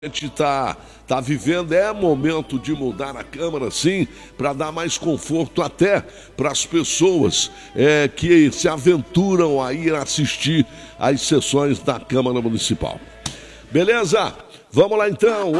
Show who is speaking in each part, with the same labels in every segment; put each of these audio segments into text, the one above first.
Speaker 1: A gente tá vivendo, é momento de mudar a Câmara, sim, para dar mais conforto até para as pessoas que se aventuram a ir assistir às sessões da Câmara Municipal. Beleza? Vamos lá então,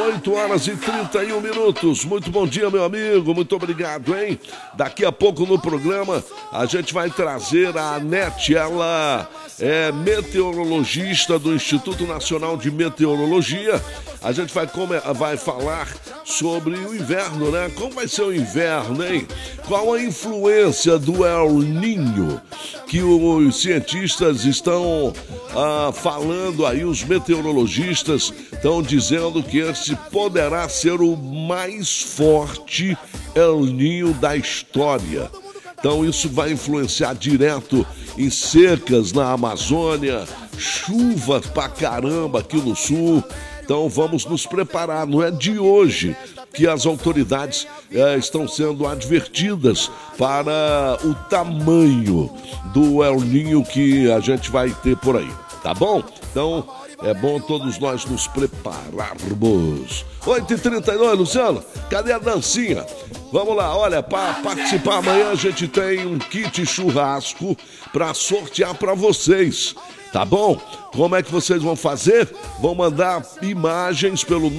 Speaker 1: 8h31. Muito bom dia, meu amigo, muito obrigado, hein? Daqui a pouco no programa a gente vai trazer a Anete, ela é meteorologista do Instituto Nacional de Meteorologia. A gente vai falar sobre o inverno, né? Como vai ser o inverno, hein? Qual a influência do El Niño que os cientistas estão falando aí, os meteorologistas estão dizendo que esse poderá ser o mais forte El Niño da história. Então isso vai influenciar direto em secas na Amazônia, chuvas pra caramba aqui no sul. Então vamos nos preparar, não é de hoje que as autoridades estão sendo advertidas para o tamanho do El Niño que a gente vai ter por aí, tá bom? Então é bom todos nós nos prepararmos. 8h32, Luciano, cadê a dancinha? Vamos lá, olha, para participar amanhã a gente tem um kit churrasco para sortear para vocês, tá bom? Como é que vocês vão fazer? Vão mandar imagens pelo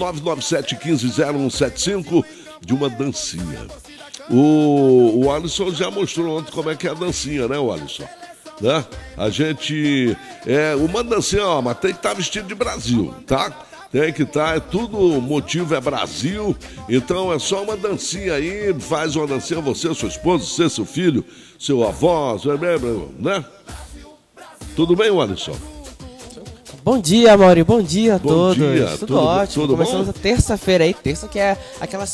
Speaker 1: 997-150175 de uma dancinha. O Alisson já mostrou ontem como é que é a dancinha, né, Alisson? Né? A gente uma dancinha, ó, mas tem que estar vestido de Brasil, tá? Tem que estar, tudo, o motivo é Brasil, então é só uma dancinha aí, faz uma dancinha você, sua esposa, você, seu filho, seu avô, né? Tudo bem, Alisson?
Speaker 2: Bom dia, Mauri, bom dia a todos.
Speaker 1: Dia,
Speaker 2: tudo ótimo,
Speaker 1: tudo
Speaker 2: começamos
Speaker 1: bom?
Speaker 2: a terça-feira aí, terça que é aquela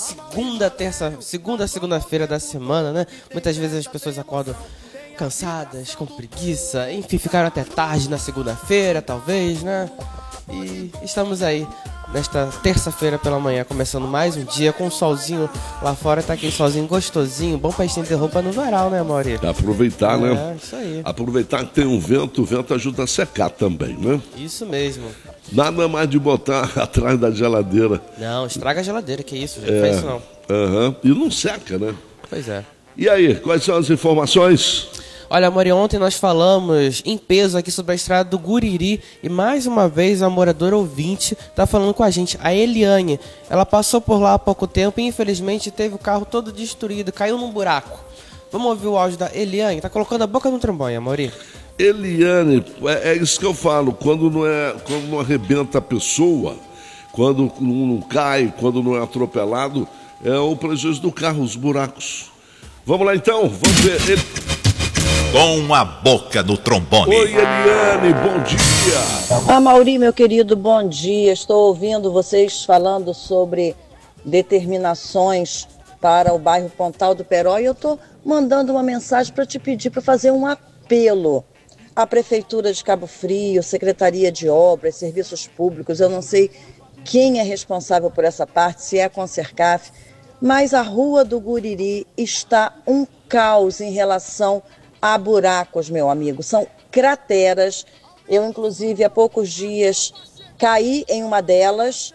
Speaker 2: segunda-feira da semana, né? Muitas vezes as pessoas acordam cansadas, com preguiça, enfim, ficaram até tarde na segunda-feira, talvez, né? E estamos aí nesta terça-feira pela manhã, começando mais um dia com um solzinho lá fora, tá aquele solzinho gostosinho, bom pra estender roupa no varal, né, Mauri?
Speaker 1: Aproveitar, né?
Speaker 2: É, isso aí.
Speaker 1: Aproveitar que tem um vento, o vento ajuda a secar também, né?
Speaker 2: Isso mesmo.
Speaker 1: Nada mais de botar atrás da geladeira.
Speaker 2: Não, estraga a geladeira, que isso, gente, não faz isso não.
Speaker 1: E não seca, né?
Speaker 2: Pois é.
Speaker 1: E aí, quais são as informações?
Speaker 2: Olha, Mauri, ontem nós falamos em peso aqui sobre a estrada do Guriri e mais uma vez a moradora ouvinte está falando com a gente, a Eliane. Ela passou por lá há pouco tempo e infelizmente teve o carro todo destruído, caiu num buraco. Vamos ouvir o áudio da Eliane, tá colocando a boca no trambolho, Mauri.
Speaker 1: Eliane, é isso que eu falo, quando não arrebenta a pessoa, quando não cai, quando não é atropelado, é o prejuízo do carro, os buracos. Vamos lá então, vamos ver.
Speaker 3: Com a boca no trombone.
Speaker 1: Oi, Eliane, bom dia.
Speaker 4: Mauri, meu querido, bom dia. Estou ouvindo vocês falando sobre determinações para o bairro Pontal do Peró e eu estou mandando uma mensagem para te pedir para fazer um apelo à Prefeitura de Cabo Frio, Secretaria de Obras, Serviços Públicos. Eu não sei quem é responsável por essa parte, se é a Concercaf, mas a Rua do Guriri está um caos em relação a buracos, meu amigo, são crateras. Eu, inclusive, há poucos dias caí em uma delas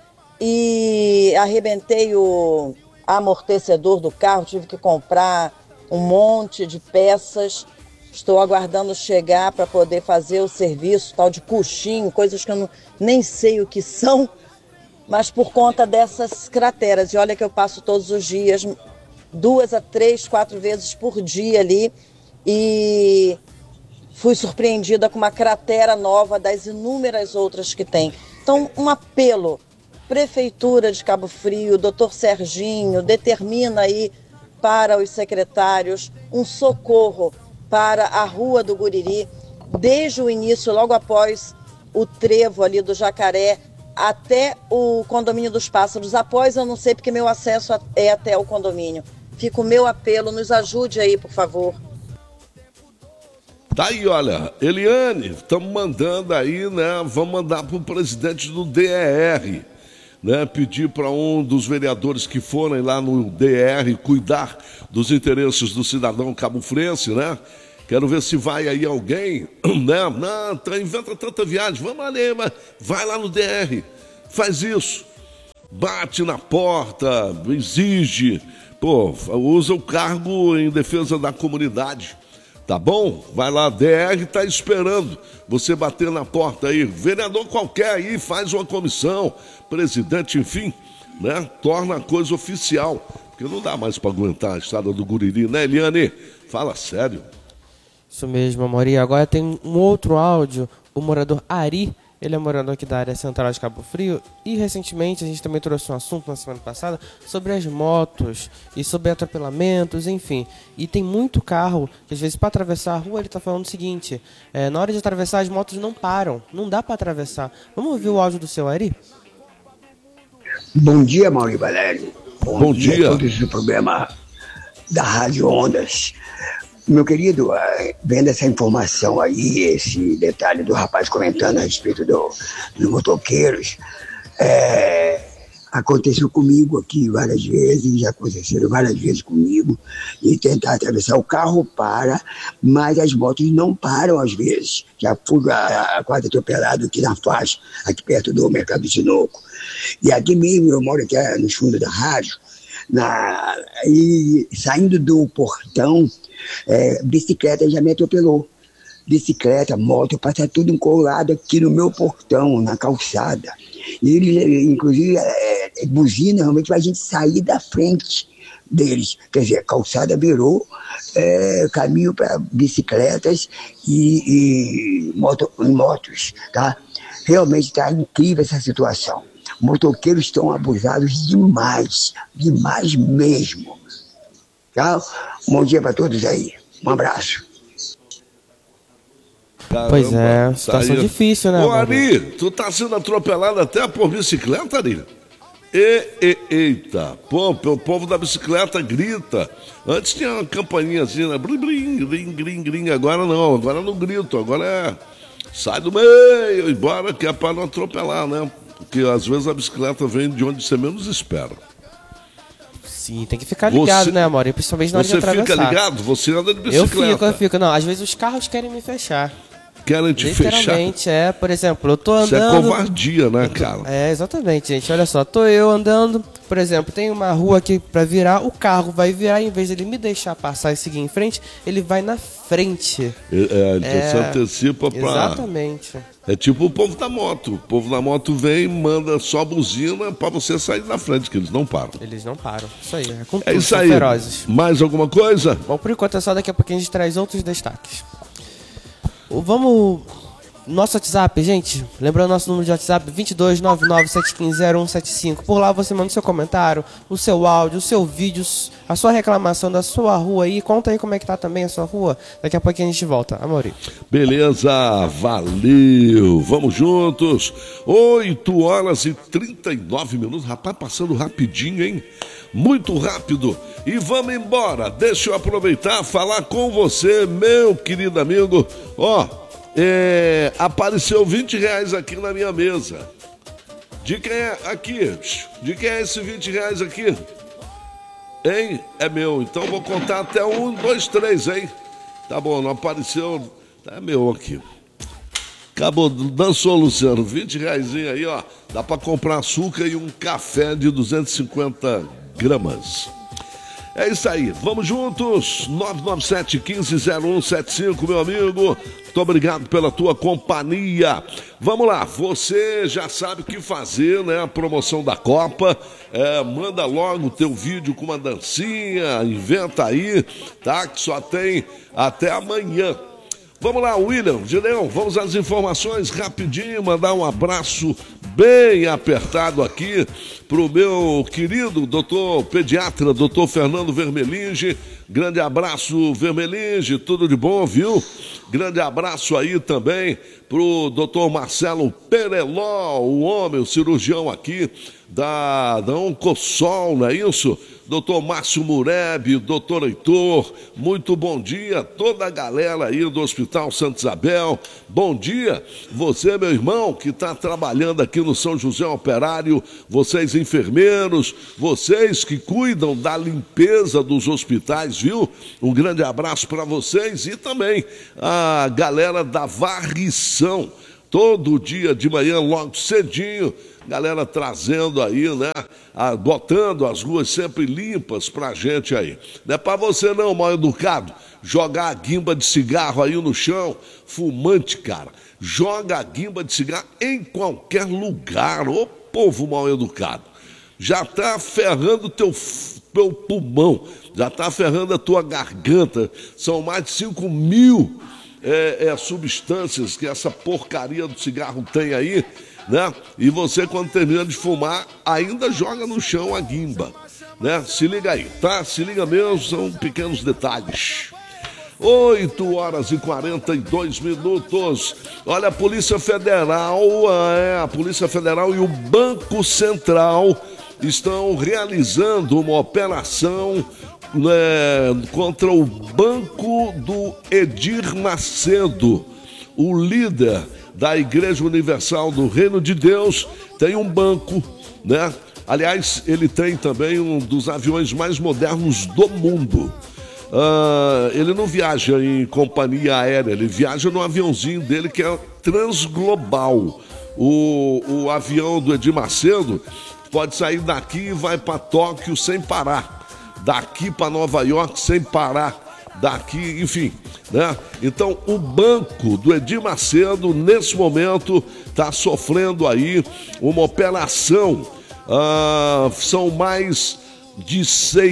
Speaker 4: e arrebentei o amortecedor do carro, tive que comprar um monte de peças. Estou aguardando chegar para poder fazer o serviço, tal de coxinho, coisas que eu nem sei o que são, mas por conta dessas crateras. E olha que eu passo todos os dias, 2 a 3, 4 vezes por dia ali, e fui surpreendida com uma cratera nova das inúmeras outras que tem. Então, um apelo, Prefeitura de Cabo Frio, Dr. Serginho, determina aí para os secretários um socorro para a Rua do Guriri, desde o início, logo após o trevo ali do Jacaré, até o condomínio dos Pássaros. Após eu não sei, porque meu acesso é até o condomínio. Fica o meu apelo, nos ajude aí, por favor.
Speaker 1: Tá aí, olha, Eliane, estamos mandando aí, né? Vamos mandar para o presidente do DER, né? Pedir para um dos vereadores que forem lá no DER cuidar dos interesses do cidadão cabofrense, né? Quero ver se vai aí alguém, né? Não, inventa tanta viagem, vamos ali, mas vai lá no DR, faz isso. bate na porta, exige, pô, usa o cargo em defesa da comunidade. Tá bom? Vai lá, DR tá esperando você bater na porta aí. Vereador qualquer aí faz uma comissão, presidente, enfim, né? Torna a coisa oficial. Porque não dá mais para aguentar a estrada do Guriri, né, Eliane? Fala sério.
Speaker 2: Isso mesmo, Amaury. Agora tem um outro áudio. O morador Ari, ele é morador aqui da área central de Cabo Frio. E recentemente a gente também trouxe um assunto na semana passada sobre as motos e sobre atropelamentos, enfim. E tem muito carro que às vezes para atravessar a rua ele está falando o seguinte: na hora de atravessar as motos não param, não dá para atravessar. Vamos ouvir o áudio do seu Ari?
Speaker 5: Bom dia, Mauri Valério.
Speaker 1: Bom dia.
Speaker 5: A todos do programa da Rádio Ondas. Meu querido, vendo essa informação aí, esse detalhe do rapaz comentando a respeito dos motoqueiros, aconteceu comigo aqui várias vezes, já aconteceram várias vezes comigo, e tentar atravessar o carro para, mas as motos não param às vezes. Já fui quase atropelado aqui na faixa, aqui perto do Mercado do Sinuco. E aqui mesmo, eu moro aqui nos fundos da rádio, e saindo do portão, bicicleta já me atropelou. Bicicleta, moto, passa tudo encolado aqui no meu portão, na calçada. E eles, inclusive, buzina realmente para a gente sair da frente deles. Quer dizer, a calçada virou caminho para bicicletas e motos, tá? Realmente está incrível essa situação. Motoqueiros estão abusados demais, demais mesmo. Tá? Bom dia para todos aí. Um abraço.
Speaker 1: Caramba,
Speaker 2: Pois é, situação
Speaker 1: tá aí.
Speaker 2: difícil, né?
Speaker 1: Ô,
Speaker 2: Amaury?
Speaker 1: Ari, tu tá sendo atropelado até por bicicleta, Ari? Eita, pô, o povo da bicicleta grita. Antes tinha uma campainhazinha, né? Blim, blim, grim, grim, grim. Agora não, agora não grito, agora sai do meio e bora, que é para não atropelar, né? Porque às vezes a bicicleta vem de onde você menos espera.
Speaker 2: Sim, tem que ficar ligado, né, Amaury? Principalmente na hora de
Speaker 1: Você
Speaker 2: atravessar.
Speaker 1: fica ligado? Você anda de bicicleta.
Speaker 2: Eu fico. Não, às vezes os carros querem me fechar.
Speaker 1: Querem te fechar.
Speaker 2: Literalmente, por exemplo, eu tô
Speaker 1: Isso é
Speaker 2: andando...
Speaker 1: covardia, né, cara?
Speaker 2: Exatamente, gente. Olha só, tô eu andando, por exemplo, tem uma rua aqui pra virar, o carro vai virar, em vez de ele me deixar passar e seguir em frente, ele vai na frente.
Speaker 1: Então você antecipa pra...
Speaker 2: Exatamente.
Speaker 1: É tipo o povo da moto. O povo da moto vem, manda só buzina pra você sair da frente, que eles não param.
Speaker 2: Eles não param. Isso aí, com tudo,
Speaker 1: É isso
Speaker 2: são
Speaker 1: aí.
Speaker 2: ferozes.
Speaker 1: Mais alguma coisa?
Speaker 2: Bom, por enquanto é só, daqui a pouquinho a gente traz outros destaques. Vamos... Nosso WhatsApp, gente, lembrando nosso número de WhatsApp, 2299-715-0175. Por lá você manda o seu comentário, o seu áudio, o seu vídeo, a sua reclamação da sua rua aí. Conta aí como é que tá também a sua rua. Daqui a pouquinho a gente volta. Amaury.
Speaker 1: Beleza, valeu. Vamos juntos. 8h39. Rapaz, passando rapidinho, hein? Muito rápido. E vamos embora. Deixa eu aproveitar e falar com você, meu querido amigo. Apareceu R$20 aqui na minha mesa. De quem é aqui? De quem é esse R$20 aqui? Hein? É meu. Então vou contar até 1, 2, 3, hein? Tá bom, não apareceu. É meu aqui. Acabou, dançou, Luciano. R$20 aí, ó. Dá pra comprar açúcar e um café de 250 gramas. É isso aí, vamos juntos, 997-150175, meu amigo, muito obrigado pela tua companhia. Vamos lá, você já sabe o que fazer, né, a promoção da Copa, manda logo o teu vídeo com uma dancinha, inventa aí, tá, que só tem até amanhã. Vamos lá, William, Gideão, vamos às informações rapidinho, mandar um abraço bem apertado aqui pro meu querido doutor pediatra, doutor Fernando Vermelinge. Grande abraço, Vermelinge, tudo de bom, viu? Grande abraço aí também pro doutor Marcelo Pereló, o homem, o cirurgião aqui da Oncosol, não é isso? Doutor Márcio Mureb, doutor Heitor, muito bom dia, toda a galera aí do Hospital Santa Isabel, bom dia, você, meu irmão, que está trabalhando aqui no São José Operário, vocês enfermeiros, vocês que cuidam da limpeza dos hospitais, viu? Um grande abraço para vocês e também a galera da varrição. todo dia de manhã, logo cedinho, galera trazendo aí, né? Botando as ruas sempre limpas pra gente aí. Não é pra você não, mal educado, jogar a guimba de cigarro aí no chão, fumante, cara. Joga a guimba de cigarro em qualquer lugar, ô povo mal educado. Já tá ferrando teu pulmão, já tá ferrando a tua garganta. São mais de 5.000 substâncias que essa porcaria do cigarro tem aí, né? E você, quando termina de fumar, ainda joga no chão a guimba, né? Se liga aí, tá? Se liga mesmo, são pequenos detalhes. 8h42. Olha, a Polícia Federal, a Polícia Federal e o Banco Central estão realizando uma operação contra o Banco do Edir Macedo, o líder da Igreja Universal do Reino de Deus. Tem um banco, né? Aliás, ele tem também um dos aviões mais modernos do mundo. Ele não viaja em companhia aérea, ele viaja no aviãozinho dele que é transglobal. O avião do Edir Macedo pode sair daqui e vai para Tóquio sem parar. Daqui para Nova York sem parar, daqui, enfim, né? Então, o banco do Edir Macedo, nesse momento, está sofrendo aí uma operação. São mais de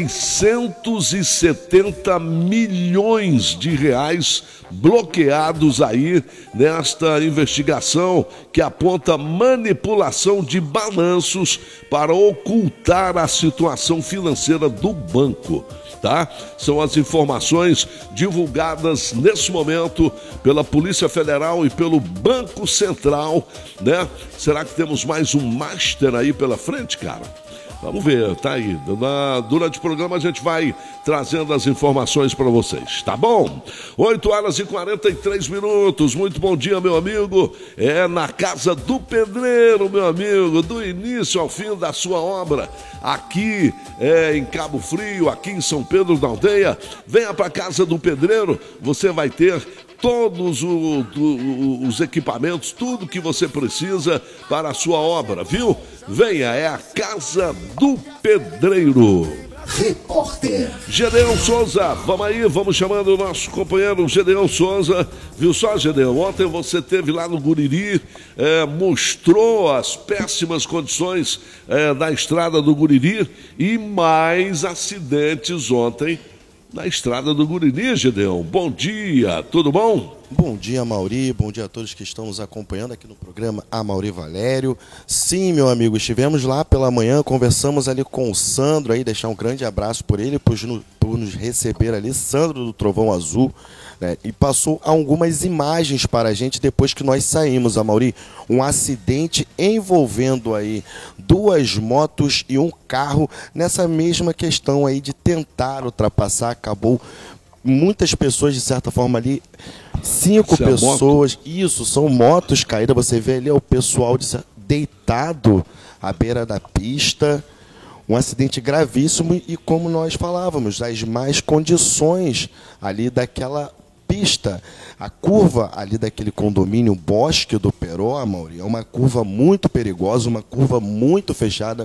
Speaker 1: 670 milhões de reais bloqueados aí nesta investigação que aponta manipulação de balanços para ocultar a situação financeira do banco, tá? São as informações divulgadas nesse momento pela Polícia Federal e pelo Banco Central, né? Será que temos mais um master aí pela frente, cara? Vamos ver, tá aí. Durante o programa a gente vai trazendo as informações para vocês, tá bom? 8h43. Muito bom dia, meu amigo. É na Casa do Pedreiro, meu amigo, do início ao fim da sua obra. Aqui em Cabo Frio, aqui em São Pedro da Aldeia. Venha para a Casa do Pedreiro, você vai ter todos os equipamentos, tudo que você precisa para a sua obra, viu? Venha, é a Casa do Pedreiro.
Speaker 6: Repórter
Speaker 1: Gedeão Souza, vamos aí, vamos chamando o nosso companheiro Gedeão Souza. Viu só, Gedeão? Ontem você esteve lá no Guriri, mostrou as péssimas condições da estrada do Guriri e mais acidentes ontem na estrada do Guriri, Gedeão. Bom dia, tudo bom?
Speaker 7: Bom dia, Mauri. Bom dia a todos que estão nos acompanhando aqui no programa Mauri Valério. Sim, meu amigo, estivemos lá pela manhã, conversamos ali com o Sandro, aí, deixar um grande abraço por ele, por nos receber ali, Sandro do Trovão Azul, né, e passou algumas imagens para a gente depois que nós saímos, Mauri. Um acidente envolvendo aí 2 motos e um carro nessa mesma questão aí de tentar ultrapassar, acabou muitas pessoas, de certa forma, ali, 5 pessoas, isso, são motos caídas, você vê ali o pessoal deitado à beira da pista, um acidente gravíssimo e, como nós falávamos, as más condições ali daquela pista, a curva ali daquele condomínio Bosque do Peró, Mauri, é uma curva muito perigosa, uma curva muito fechada,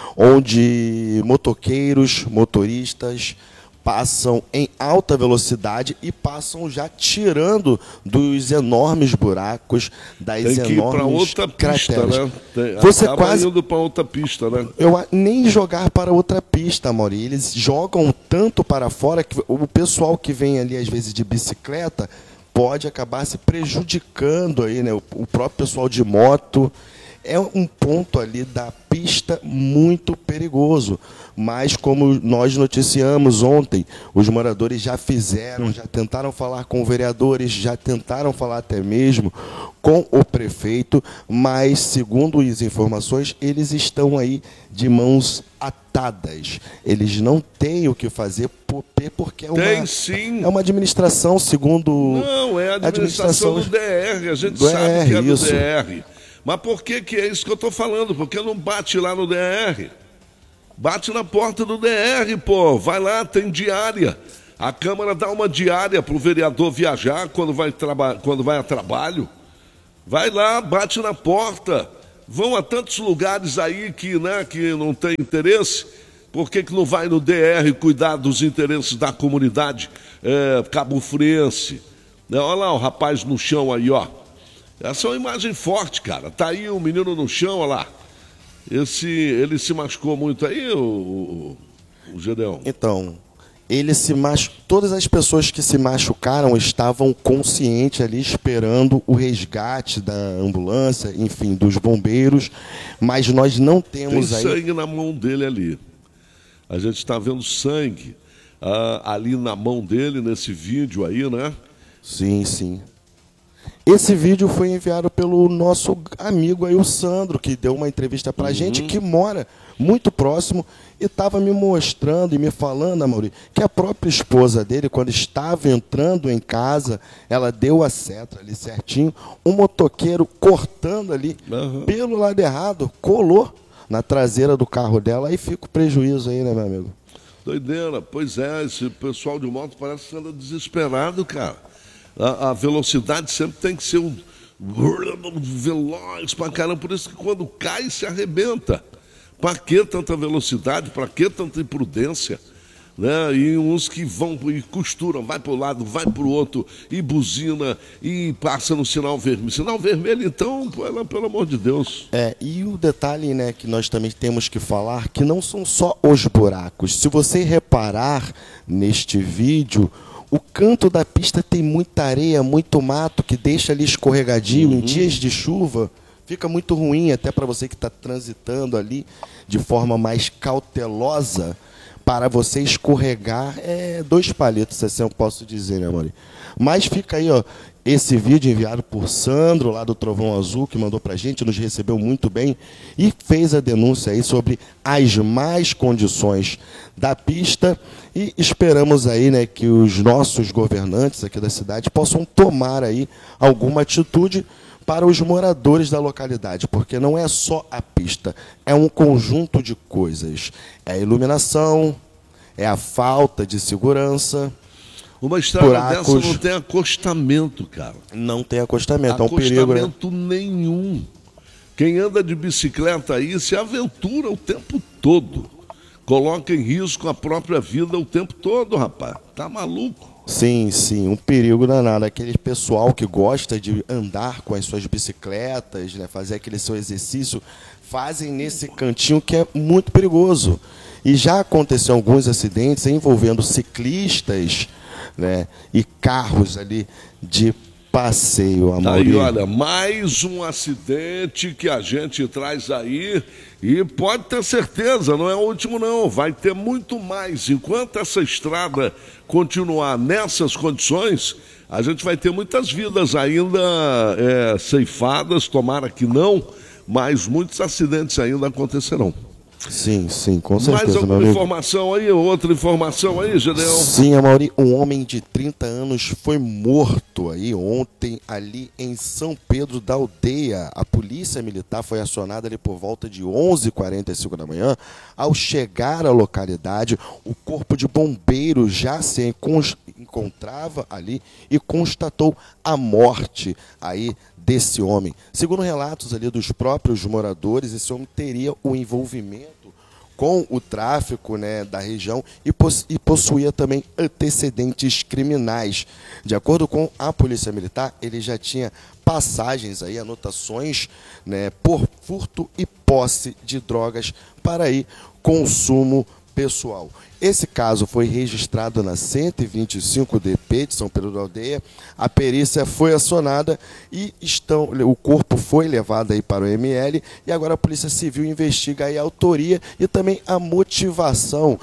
Speaker 7: onde motoqueiros, motoristas passam em alta velocidade e passam já tirando dos enormes buracos, das
Speaker 1: tem que
Speaker 7: enormes
Speaker 1: ir para outra pista,
Speaker 7: crateras.
Speaker 1: Né?
Speaker 7: Você quase
Speaker 1: indo para outra pista, né?
Speaker 7: Nem jogar para outra pista, Mauri. Eles jogam tanto para fora que o pessoal que vem ali às vezes de bicicleta pode acabar se prejudicando aí, né? O próprio pessoal de moto. É um ponto ali da pista muito perigoso, mas como nós noticiamos ontem, os moradores já tentaram falar com vereadores, já tentaram falar até mesmo com o prefeito, mas segundo as informações, eles estão aí de mãos atadas. Eles não têm o que fazer porque é uma administração, segundo...
Speaker 1: Não, é a administração do DR, a gente sabe que é do
Speaker 7: isso.
Speaker 1: DR. Mas por que é isso que eu estou falando? Porque não bate lá no DR? Bate na porta do DR, pô. Vai lá, tem diária. A Câmara dá uma diária para o vereador viajar quando vai a trabalho. Vai lá, bate na porta. Vão a tantos lugares aí que, né, que não tem interesse. Por que não vai no DR cuidar dos interesses da comunidade cabofriense? Olha lá o rapaz no chão aí, ó. Essa é uma imagem forte, cara. Tá aí o menino no chão, olha lá. Ele se machucou muito aí, o Gedeão?
Speaker 7: Então, todas as pessoas que se machucaram estavam conscientes ali, esperando o resgate da ambulância, enfim, dos bombeiros, mas nós não temos
Speaker 1: Tem
Speaker 7: aí...
Speaker 1: sangue na mão dele ali. A gente está vendo sangue ali na mão dele, nesse vídeo aí, né?
Speaker 7: Sim, sim. Esse vídeo foi enviado pelo nosso amigo aí, o Sandro, que deu uma entrevista pra gente, que mora muito próximo, e estava me mostrando e me falando, Amaury, que a própria esposa dele, quando estava entrando em casa, ela deu a seta ali certinho, um motoqueiro cortando ali pelo lado errado, colou na traseira do carro dela, aí fica o prejuízo aí, né, meu amigo?
Speaker 1: Doideira. Pois é, esse pessoal de moto parece que anda desesperado, cara. A velocidade sempre tem que ser veloz pra caramba, por isso que quando cai se arrebenta. Pra que tanta velocidade? Pra que tanta imprudência? Né? E uns que vão e costuram, vai para o lado, vai para o outro, e buzina, e passa no sinal vermelho. Sinal vermelho, então, pelo amor de Deus.
Speaker 7: E o detalhe, né, que nós também temos que falar, que não são só os buracos. Se você reparar neste vídeo, o canto da pista tem muita areia, muito mato, que deixa ali escorregadio. Em dias de chuva, fica muito ruim, até para você que está transitando ali de forma mais cautelosa. Para você escorregar, 2 palitos, assim eu posso dizer, né, Amaury? Mas fica aí, ó, esse vídeo enviado por Sandro, lá do Trovão Azul, que mandou pra gente, nos recebeu muito bem e fez a denúncia aí sobre as más condições da pista, e esperamos aí, né, que os nossos governantes aqui da cidade possam tomar aí alguma atitude para os moradores da localidade, porque não é só a pista, é um conjunto de coisas. É a iluminação, é a falta de segurança.
Speaker 1: Uma estrada
Speaker 7: buracos.
Speaker 1: dessa não tem acostamento, cara.
Speaker 7: Não tem acostamento, é um perigo, né?
Speaker 1: Acostamento nenhum. Quem anda de bicicleta aí se aventura o tempo todo. Coloca em risco a própria vida o tempo todo, rapaz. Tá maluco?
Speaker 7: Sim, sim, um perigo danado. Aquele pessoal que gosta de andar com as suas bicicletas, né, fazer aquele seu exercício, fazem nesse cantinho que é muito perigoso. E já aconteceu alguns acidentes envolvendo ciclistas, né, e carros ali de passeio, Amaury.
Speaker 1: Aí, olha, mais um acidente que a gente traz aí, e pode ter certeza, não é o último não, vai ter muito mais. Enquanto essa estrada continuar nessas condições, a gente vai ter muitas vidas ainda ceifadas, tomara que não, mas muitos acidentes ainda acontecerão.
Speaker 7: Sim, sim, com certeza.
Speaker 1: Mais alguma informação aí, outra informação aí, Gedeão?
Speaker 7: Sim, Amaury, um homem de 30 anos foi morto aí ontem, ali em São Pedro da Aldeia. A polícia militar foi acionada ali por volta de 11h45 da manhã. Ao chegar à localidade, o corpo de bombeiros já se encontrava ali e constatou a morte aí desse homem. Segundo relatos ali dos próprios moradores, esse homem teria o envolvimento com o tráfico, né, da região e possuía também antecedentes criminais. De acordo com a Polícia Militar, ele já tinha passagens aí, anotações, né, por furto e posse de drogas para aí consumo pessoal. Esse caso foi registrado na 125 DP de São Pedro da Aldeia. A perícia foi acionada e o corpo foi levado aí para o ML, e agora a Polícia Civil investiga aí a autoria e também a motivação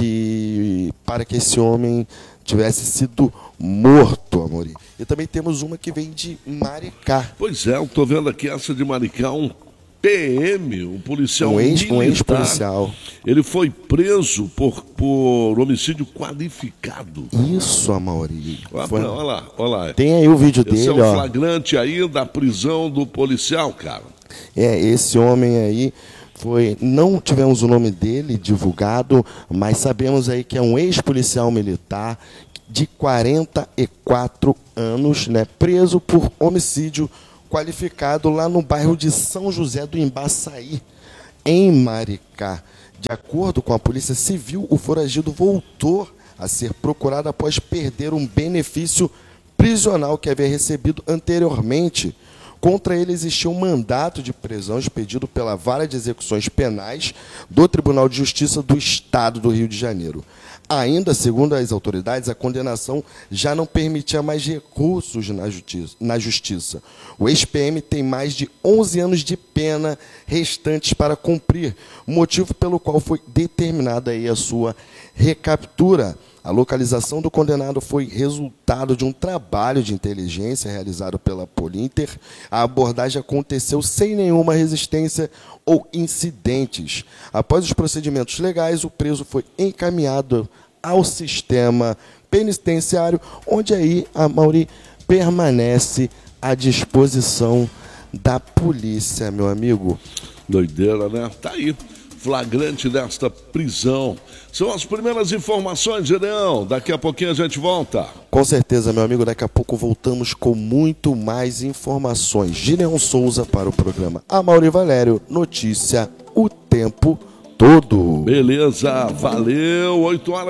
Speaker 7: para que esse homem tivesse sido morto, Amaury. E também temos uma que vem de Maricá.
Speaker 1: Pois é, eu estou vendo aqui essa de Maricá, um PM, um policial militar.
Speaker 7: Um ex-policial.
Speaker 1: Ele foi preso por homicídio qualificado.
Speaker 7: Isso, Amaury.
Speaker 1: Olha lá.
Speaker 7: Tem aí o vídeo dele,
Speaker 1: esse é o
Speaker 7: ó.
Speaker 1: flagrante aí da prisão do policial, cara.
Speaker 7: Esse homem aí não tivemos o nome dele divulgado, mas sabemos aí que é um ex-policial militar de 44 anos, né, preso por homicídio qualificado lá no bairro de São José do Embaçaí, em Maricá. De acordo com a Polícia Civil, o foragido voltou a ser procurado após perder um benefício prisional que havia recebido anteriormente. Contra ele existia um mandato de prisão expedido pela Vara de Execuções Penais do Tribunal de Justiça do Estado do Rio de Janeiro. Ainda, segundo as autoridades, a condenação já não permitia mais recursos na justiça. O ex-PM tem mais de 11 anos de pena restantes para cumprir, motivo pelo qual foi determinada aí a sua recaptura. A localização do condenado foi resultado de um trabalho de inteligência realizado pela Polinter. A abordagem aconteceu sem nenhuma resistência ou incidentes. Após os procedimentos legais, o preso foi encaminhado ao sistema penitenciário, onde aí a Mauri permanece à disposição da polícia, meu amigo.
Speaker 1: Doideira, né? Tá aí. Flagrante desta prisão. São as primeiras informações, Gideão. Daqui a pouquinho a gente volta.
Speaker 7: Com certeza, meu amigo. Daqui a pouco voltamos com muito mais informações. Gideão Souza para o programa Amaury Valério. Notícia o tempo todo.
Speaker 1: Beleza, valeu.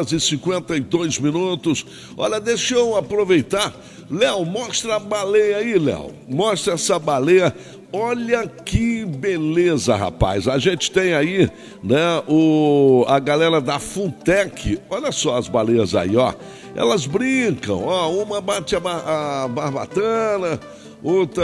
Speaker 1: 8h52. Olha, deixa eu aproveitar. Léo, mostra a baleia aí, Léo. Mostra essa baleia. Olha que beleza, rapaz. A gente tem aí, né, a galera da Funtec. Olha só as baleias aí, ó. Elas brincam, ó. Uma bate a barbatana, outra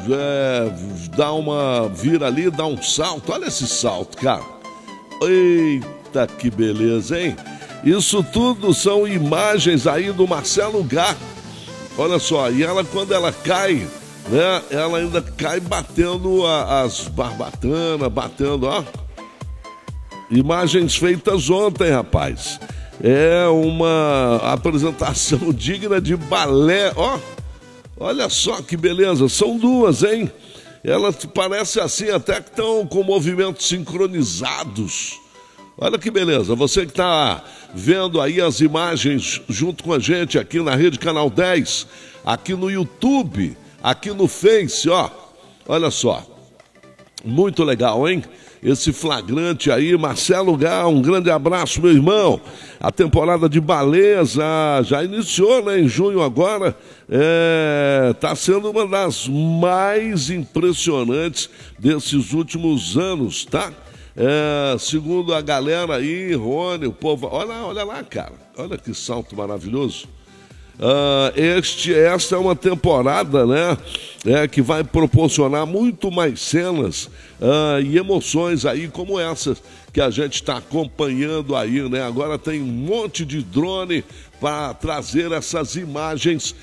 Speaker 1: vira ali, dá um salto. Olha esse salto, cara. Eita, que beleza, hein? Isso tudo são imagens aí do Marcelo Gá. Olha só, e ela, quando ela cai, né, ela ainda cai batendo as barbatanas, batendo, ó. Imagens feitas ontem, rapaz. É uma apresentação digna de balé, ó. Olha só que beleza, são duas, hein? Elas parecem assim, até que estão com movimentos sincronizados. Olha que beleza, você que está vendo aí as imagens junto com a gente aqui na Rede Canal 10, aqui no YouTube, aqui no Face, ó. Olha só, muito legal, hein? Esse flagrante aí, Marcelo Gá, um grande abraço, meu irmão. A temporada de baleias já iniciou, né? Em junho agora, tá sendo uma das mais impressionantes desses últimos anos, tá? Segundo a galera aí, Rony, o povo, olha lá, cara, olha que salto maravilhoso. Esta é uma temporada, né, que vai proporcionar muito mais cenas e emoções aí como essas que a gente está acompanhando aí, né? Agora tem um monte de drone para trazer essas imagens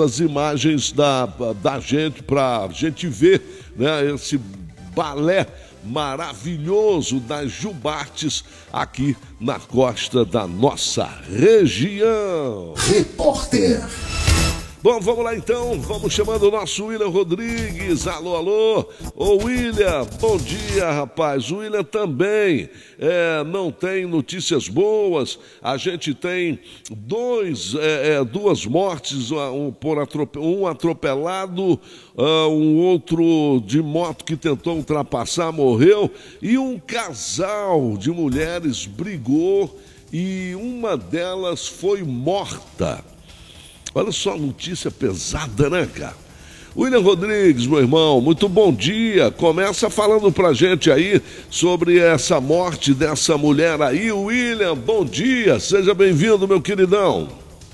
Speaker 1: da gente, para a gente ver, né, esse balé maravilhoso das Jubartes aqui na costa da nossa região.
Speaker 6: Repórter.
Speaker 1: Bom, vamos lá então, vamos chamando o nosso William Rodrigues. Alô, alô. Ô William, bom dia, rapaz. O William também não tem notícias boas. A gente tem duas mortes, um atropelado, um outro de moto que tentou ultrapassar, morreu, e um casal de mulheres brigou e uma delas foi morta. Olha só a notícia pesada, né, cara? William Rodrigues, meu irmão, muito bom dia. Começa falando pra gente aí sobre essa morte dessa mulher aí. William, bom dia, seja bem-vindo, meu queridão.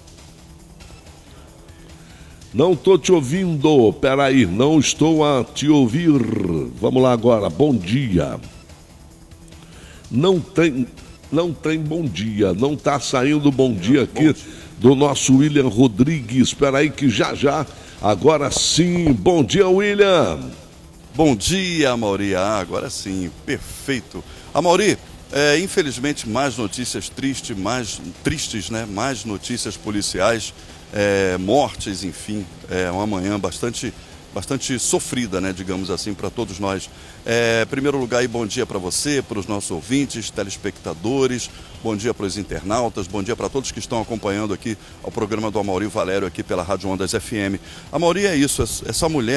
Speaker 1: Não tô te ouvindo, peraí, não estou a te ouvir. Vamos lá agora, bom dia. Não tem bom dia, não tá saindo bom dia aqui do nosso William Rodrigues. Espera aí que já, agora sim. Bom dia, William.
Speaker 8: Bom dia, Amaury. Agora sim, perfeito. Amaury, infelizmente mais notícias tristes, né? Mais notícias policiais, mortes, enfim. Uma manhã bastante sofrida, né, digamos assim, para todos nós. Em primeiro lugar, aí, bom dia para você, para os nossos ouvintes, telespectadores, bom dia para os internautas, bom dia para todos que estão acompanhando aqui o programa do Amaury Valério aqui pela Rádio Ondas FM. Amaury, é isso, essa mulher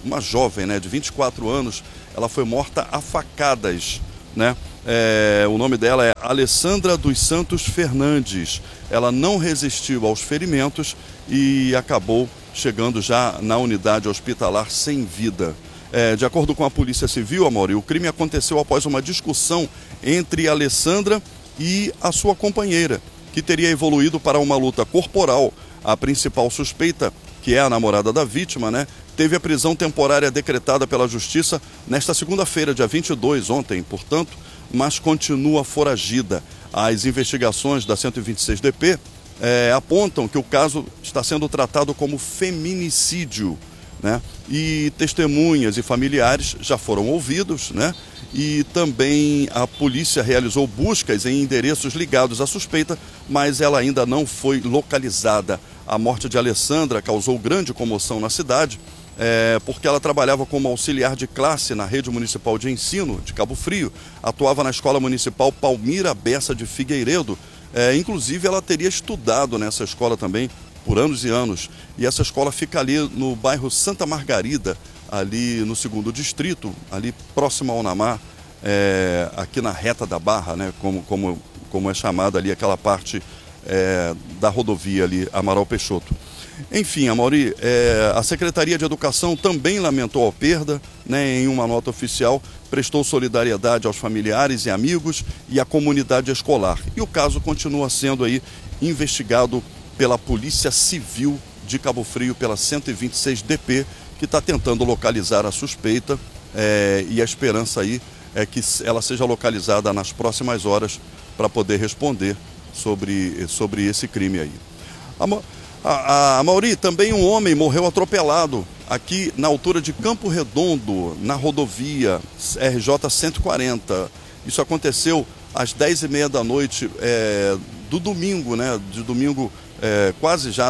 Speaker 8: uma jovem, né, de 24 anos, ela foi morta a facadas, né? O nome dela é Alessandra dos Santos Fernandes. Ela não resistiu aos ferimentos e acabou chegando já na unidade hospitalar sem vida. De acordo com a Polícia Civil, Amaury, o crime aconteceu após uma discussão entre a Alessandra e a sua companheira, que teria evoluído para uma luta corporal. A principal suspeita, que é a namorada da vítima, né, teve a prisão temporária decretada pela Justiça nesta segunda-feira, dia 22, ontem, portanto, mas continua foragida. As investigações da 126DP apontam que o caso está sendo tratado como feminicídio, né? E testemunhas e familiares já foram ouvidos, né? E também a polícia realizou buscas em endereços ligados à suspeita, mas ela ainda não foi localizada. A morte de Alessandra causou grande comoção na cidade, porque ela trabalhava como auxiliar de classe na rede municipal de ensino de Cabo Frio, atuava na escola municipal Palmira Bessa de Figueiredo. Inclusive ela teria estudado nessa escola também por anos e anos, e essa escola fica ali no bairro Santa Margarida, ali no 2º distrito, ali próximo ao Namar, aqui na reta da Barra, né, como é chamada ali aquela parte da rodovia ali, Amaral Peixoto. Enfim, Amaury, a Secretaria de Educação também lamentou a perda, né, em uma nota oficial, prestou solidariedade aos familiares e amigos e à comunidade escolar. E o caso continua sendo aí investigado pela Polícia Civil de Cabo Frio, pela 126DP, que está tentando localizar a suspeita, e a esperança aí é que ela seja localizada nas próximas horas para poder responder sobre esse crime aí. Amaury, também um homem morreu atropelado aqui na altura de Campo Redondo, na rodovia RJ 140. Isso aconteceu às 10h30 da noite do domingo, né? De domingo, quase já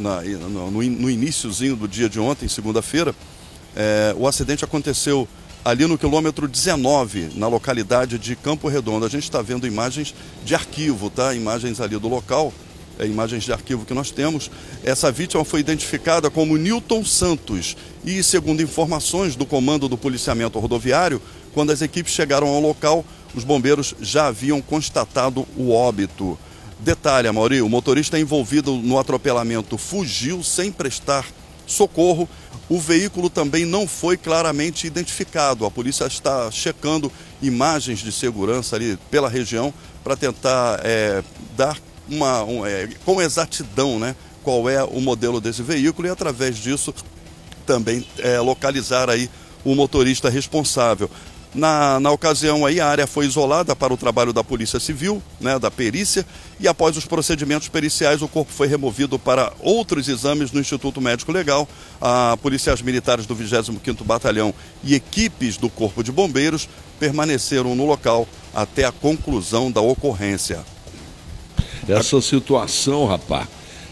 Speaker 8: no iniciozinho do dia de ontem, segunda-feira. O acidente aconteceu ali no quilômetro 19, na localidade de Campo Redondo. A gente está vendo imagens de arquivo, tá? Imagens ali do local, imagens de arquivo que nós temos. Essa vítima foi identificada como Newton Santos e, segundo informações do Comando do Policiamento Rodoviário, quando as equipes chegaram ao local, os bombeiros já haviam constatado o óbito. Detalhe, Amaury, o motorista envolvido no atropelamento fugiu sem prestar socorro. O veículo também não foi claramente identificado. A polícia está checando imagens de segurança ali pela região para tentar dar com exatidão, né, qual é o modelo desse veículo e, através disso, também localizar aí o motorista responsável. Na ocasião aí, a área foi isolada para o trabalho da Polícia Civil, né, da perícia, e após os procedimentos periciais, o corpo foi removido para outros exames no Instituto Médico Legal. Policiais militares do 25º Batalhão e equipes do Corpo de Bombeiros permaneceram no local até a conclusão da ocorrência.
Speaker 1: Essa situação, rapaz,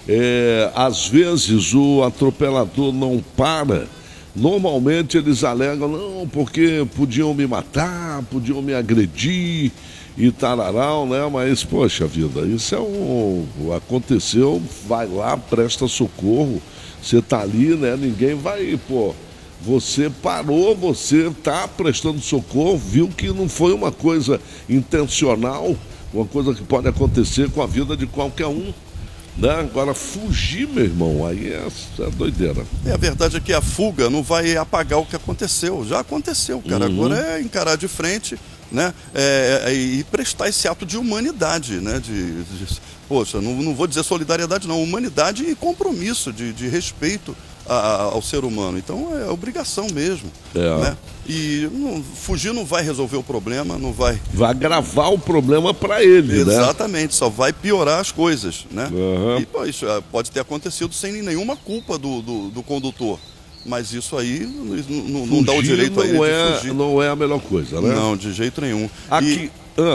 Speaker 1: às vezes o atropelador não para. Normalmente eles alegam, não, porque podiam me matar, podiam me agredir e tararau, né? Mas, poxa vida, isso aconteceu, vai lá, presta socorro, você tá ali, né? Ninguém vai, você parou, você tá prestando socorro, viu que não foi uma coisa intencional, uma coisa que pode acontecer com a vida de qualquer um. Né? Agora, fugir, meu irmão, aí é doideira.
Speaker 8: A verdade é que a fuga não vai apagar o que aconteceu. Já aconteceu, cara. Agora é encarar de frente, né? E prestar esse ato de humanidade, né? Poxa, não vou dizer solidariedade, não. Humanidade e compromisso de respeito ao ser humano. Então é obrigação mesmo. Né? E fugir não vai resolver o problema, não vai...
Speaker 1: Vai agravar o problema para ele, né?
Speaker 8: Exatamente, só vai piorar as coisas, né? E isso pode ter acontecido sem nenhuma culpa do condutor. Mas isso aí não dá o direito a ele de fugir.
Speaker 1: Não é a melhor coisa, né?
Speaker 8: Não, de jeito nenhum.
Speaker 1: Aqui...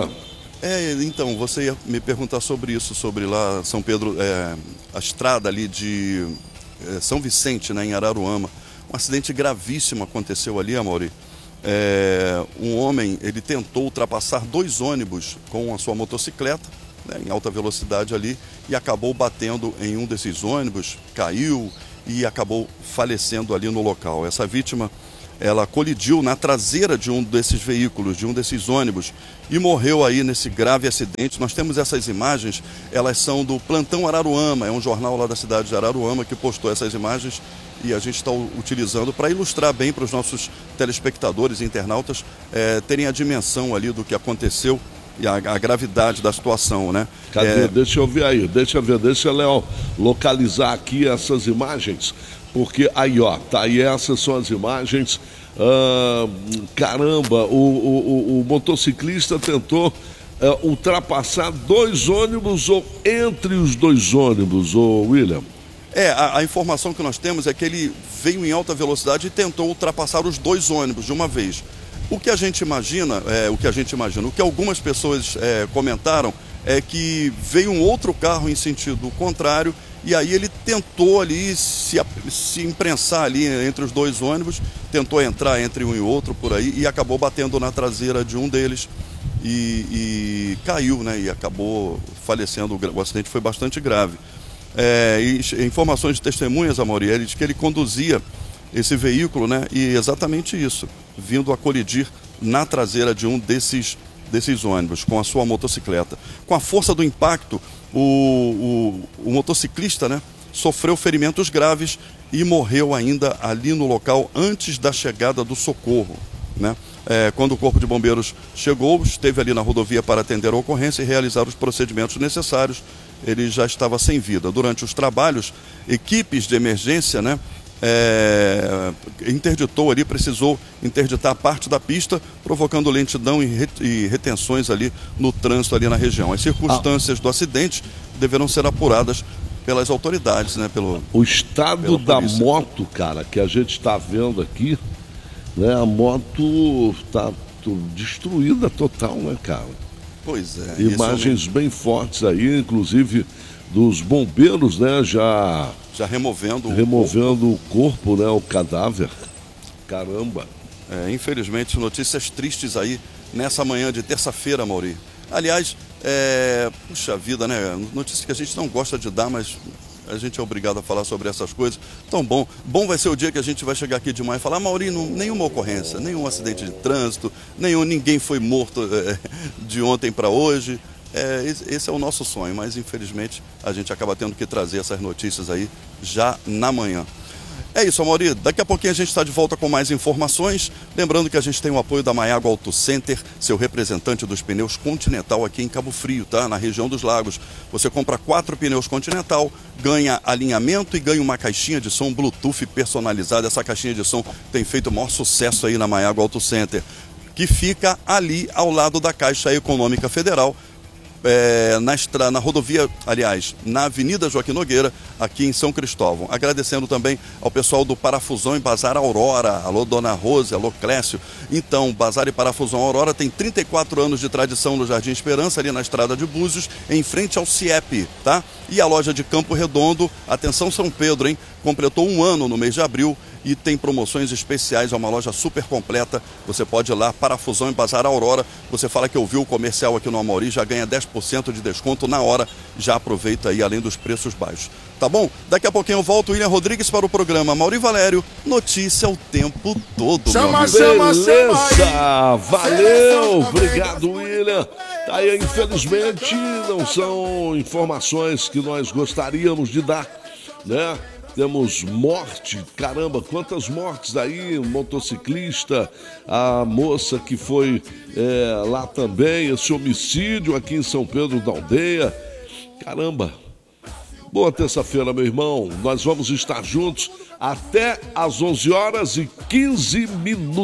Speaker 8: Então, você ia me perguntar sobre isso, sobre lá São Pedro, a estrada ali de São Vicente, né, em Araruama. Um acidente gravíssimo aconteceu ali, Amaury. Um homem, ele tentou ultrapassar 2 ônibus com a sua motocicleta, né, em alta velocidade ali, e acabou batendo em um desses ônibus, caiu e acabou falecendo ali no local. Essa vítima, ela colidiu na traseira de um desses veículos, de um desses ônibus, e morreu aí nesse grave acidente. Nós temos essas imagens, elas são do Plantão Araruama, é um jornal lá da cidade de Araruama que postou essas imagens e a gente está utilizando para ilustrar bem para os nossos telespectadores e internautas terem a dimensão ali do que aconteceu e a gravidade da situação, né?
Speaker 1: Cadê? Deixa eu ver aí, deixa Léo localizar aqui essas imagens. Porque aí, ó, tá aí, essas são as imagens. Caramba, o motociclista tentou ultrapassar 2 ônibus ou entre os 2 ônibus, William.
Speaker 8: A informação que nós temos é que ele veio em alta velocidade e tentou ultrapassar os 2 ônibus de uma vez. O que a gente imagina, o que algumas pessoas comentaram é que veio um outro carro em sentido contrário. E aí ele tentou ali se imprensar ali entre os 2 ônibus, tentou entrar entre um e outro por aí e acabou batendo na traseira de um deles e caiu, né? E acabou falecendo. O acidente foi bastante grave. Informações de testemunhas, Amaury, ele diz que ele conduzia esse veículo, né? E exatamente isso, vindo a colidir na traseira de um desses ônibus com a sua motocicleta. Com a força do impacto, o motociclista, né, sofreu ferimentos graves e morreu ainda ali no local antes da chegada do socorro, né? Quando o Corpo de Bombeiros chegou, esteve ali na rodovia para atender a ocorrência e realizar os procedimentos necessários, ele já estava sem vida. Durante os trabalhos, equipes de emergência, né, precisou interditar parte da pista, provocando lentidão e retenções ali no trânsito ali na região. As circunstâncias do acidente deverão ser apuradas pelas autoridades, né? O
Speaker 1: estado da moto, cara, que a gente está vendo aqui, né? A moto está destruída total, né, cara?
Speaker 8: Pois é.
Speaker 1: Imagens bem fortes aí, inclusive dos bombeiros, né? Já removendo o corpo, né? O cadáver. Caramba.
Speaker 8: Infelizmente, notícias tristes aí nessa manhã de terça-feira, Amaury. Aliás, puxa vida, né? Notícia que a gente não gosta de dar, mas a gente é obrigado a falar sobre essas coisas. Então, bom vai ser o dia que a gente vai chegar aqui de manhã e falar: Amaury, nenhuma ocorrência, nenhum acidente de trânsito, ninguém foi morto de ontem para hoje. Esse é o nosso sonho, mas infelizmente a gente acaba tendo que trazer essas notícias aí já na manhã. É isso, Amaury. Daqui a pouquinho a gente está de volta com mais informações. Lembrando que a gente tem o apoio da Maiago Auto Center, seu representante dos pneus Continental aqui em Cabo Frio, tá? Na região dos Lagos. Você compra 4 pneus Continental, ganha alinhamento e ganha uma caixinha de som Bluetooth personalizada. Essa caixinha de som tem feito o maior sucesso aí na Maiago Auto Center, que fica ali ao lado da Caixa Econômica Federal, na rodovia, aliás, na Avenida Joaquim Nogueira, aqui em São Cristóvão. Agradecendo também ao pessoal do Parafusão e Bazar Aurora. Alô, Dona Rose, alô, Clécio. Então, Bazar e Parafusão Aurora tem 34 anos de tradição no Jardim Esperança, ali na Estrada de Búzios, em frente ao CIEP, tá? E a loja de Campo Redondo, atenção São Pedro, hein? Completou 1 ano no mês de abril e tem promoções especiais, é uma loja super completa. Você pode ir lá, Parafusão e Bazar Aurora. Você fala que ouviu o comercial aqui no Amaury, já ganha 10% de desconto na hora. Já aproveita aí, além dos preços baixos. Tá bom? Daqui a pouquinho eu volto, William Rodrigues, para o programa Amaury Valério. Notícia o tempo todo, meu amigo.
Speaker 1: Beleza, valeu, obrigado, William. Tá aí, infelizmente, não são informações que nós gostaríamos de dar, né? Temos morte, caramba, quantas mortes aí, motociclista, a moça que foi lá também, esse homicídio aqui em São Pedro da Aldeia, caramba. Boa terça-feira, meu irmão, nós vamos estar juntos até às 11h15.